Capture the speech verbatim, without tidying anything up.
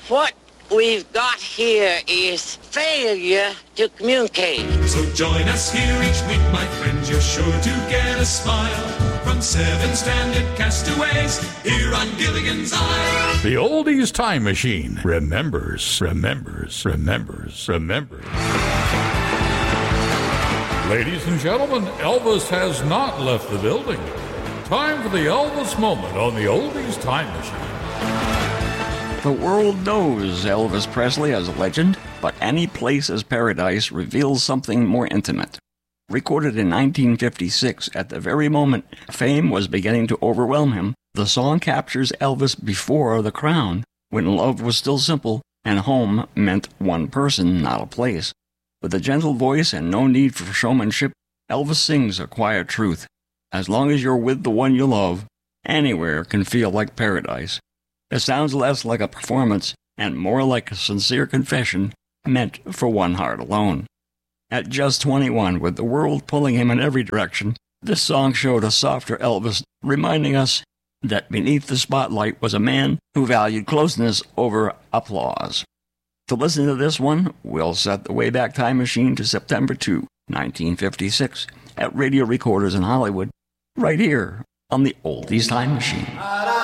What we've got here is failure to communicate. So join us here each week, my friends. You're sure to get a smile from seven stranded castaways here on Gilligan's Isle. The Oldies Time Machine remembers, remembers, remembers, remembers. Ladies and gentlemen, Elvis has not left the building. Time for the Elvis moment on the Oldies Time Machine. The world knows Elvis Presley as a legend, but Any Place is Paradise reveals something more intimate. Recorded in nineteen fifty-six, at the very moment fame was beginning to overwhelm him, the song captures Elvis before the crown, when love was still simple and home meant one person, not a place. With a gentle voice and no need for showmanship, Elvis sings a quiet truth. As long as you're with the one you love, anywhere can feel like paradise. It sounds less like a performance and more like a sincere confession meant for one heart alone. At just twenty-one, with the world pulling him in every direction, this song showed a softer Elvis, reminding us that beneath the spotlight was a man who valued closeness over applause. To listen to this one, we'll set the Wayback Time Machine to September second, nineteen fifty-six, at Radio Recorders in Hollywood, right here on the Oldies Time Machine.